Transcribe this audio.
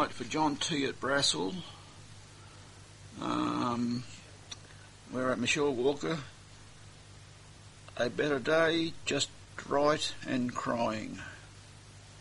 tonight for John T at Brassel. We're at Michelle Walker. A better day, just right and crying.